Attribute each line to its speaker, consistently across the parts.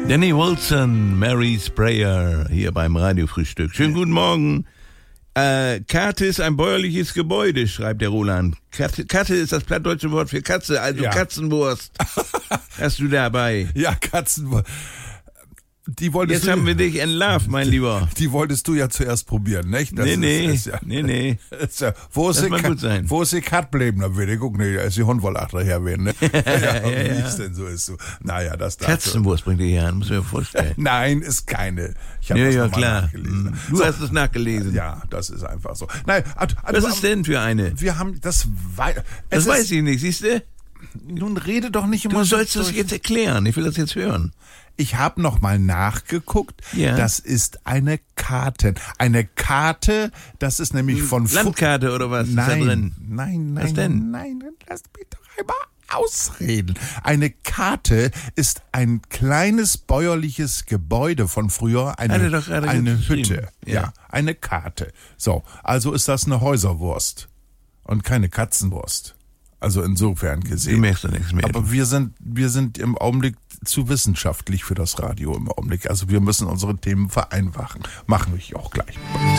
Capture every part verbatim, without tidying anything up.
Speaker 1: Danny Wilson, Mary's Prayer, hier beim Radiofrühstück. Schönen guten Morgen. Äh, Karte ist ein bäuerliches Gebäude, schreibt der Roland. Karte, Karte ist das plattdeutsche Wort für Katze, also ja. Katzenwurst. Hast du dabei?
Speaker 2: Ja, Katzenwurst. Die wolltest
Speaker 1: Jetzt
Speaker 2: du,
Speaker 1: haben wir dich in Love, mein Lieber.
Speaker 2: Die wolltest du ja zuerst probieren, nicht? Das
Speaker 1: nee,
Speaker 2: ist,
Speaker 1: nee,
Speaker 2: ist ja,
Speaker 1: nee, nee.
Speaker 2: Ist ja, wo ist
Speaker 1: das
Speaker 2: die
Speaker 1: mal
Speaker 2: Kat,
Speaker 1: gut sein.
Speaker 2: Wo ist die Kat bleiben? Da will ich gucken, da ist die Hund wohl achterher werden, ne? ja,
Speaker 1: ja,
Speaker 2: wie
Speaker 1: ja.
Speaker 2: ist denn so ist so? Naja, das dazu.
Speaker 1: Katzenwurst bringt ihr hier an, muss ich mir vorstellen.
Speaker 2: Nein, ist keine. Ich habe
Speaker 1: ja,
Speaker 2: das
Speaker 1: ja,
Speaker 2: nochmal
Speaker 1: klar.
Speaker 2: nachgelesen.
Speaker 1: Du
Speaker 2: so.
Speaker 1: hast es nachgelesen.
Speaker 2: Ja, das ist einfach so. Nein, also,
Speaker 1: was ist denn für eine?
Speaker 2: Wir haben das wei-
Speaker 1: Das
Speaker 2: es
Speaker 1: weiß
Speaker 2: ist,
Speaker 1: ich nicht, siehst du?
Speaker 2: Nun rede doch nicht immer
Speaker 1: Du
Speaker 2: so
Speaker 1: sollst das
Speaker 2: durch.
Speaker 1: jetzt erklären, ich will das jetzt hören.
Speaker 2: Ich habe noch mal nachgeguckt.
Speaker 1: Ja.
Speaker 2: Das ist eine Karte. Eine Karte, das ist nämlich von Fu-
Speaker 1: Landkarte oder was
Speaker 2: Nein,
Speaker 1: ist da drin?
Speaker 2: nein, nein,
Speaker 1: Was denn?
Speaker 2: nein, nein, lass mich doch einmal ausreden. Eine Karte ist ein kleines bäuerliches Gebäude von früher, eine,
Speaker 1: Hat er doch gerade
Speaker 2: eine
Speaker 1: geschrieben.
Speaker 2: Hütte. Ja.
Speaker 1: Ja.
Speaker 2: eine Karte. So, also ist das eine Häuserwurst und keine Katzenwurst. Also insofern gesehen.
Speaker 1: Du merkst doch nichts mehr.
Speaker 2: Aber wir sind, wir sind im Augenblick zu wissenschaftlich für das Radio im Augenblick. Also wir müssen unsere Themen vereinfachen. Machen wir auch gleich.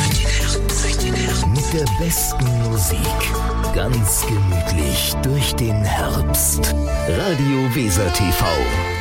Speaker 3: Mit der besten Musik. Ganz gemütlich durch den Herbst. Radio Weser T V.